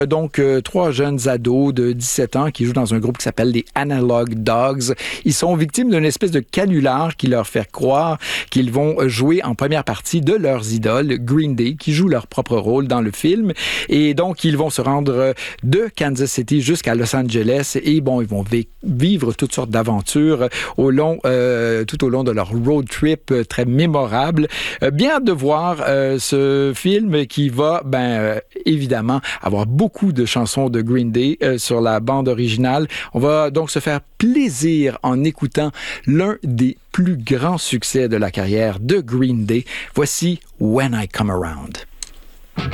Donc, trois jeunes ados de 17 ans qui jouent dans un groupe qui s'appelle les Analog Dogs. Ils sont victimes d'une espèce de canular qui leur fait croire qu'ils vont jouer en première partie de leurs idoles, Green Day, qui jouent leur propre rôle dans le film. Et donc, ils vont se rendre de Kansas City jusqu'à Los Angeles et bon, ils vont vivre toutes sortes d'aventures tout au long de leur road trip très mémorable. Bien hâte de voir ce film qui va, évidemment, avoir beaucoup de chansons de Green Day sur la bande originale. On va donc se faire plaisir en écoutant l'un des plus grands succès de la carrière de Green Day. Voici When I Come Around.